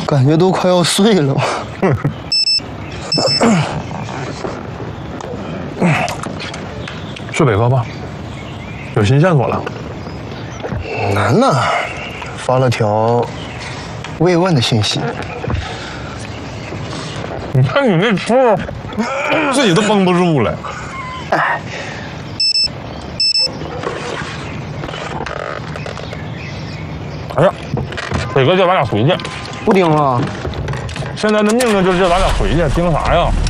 感觉都快要碎了。 去北哥吧，有新线索了。 楠楠发了条慰问的信息。 你看你那出，自己都绷不住了。哎呀，北哥叫咱俩回去。 不盯了。 现在的命令就是叫咱俩回去，盯啥呀？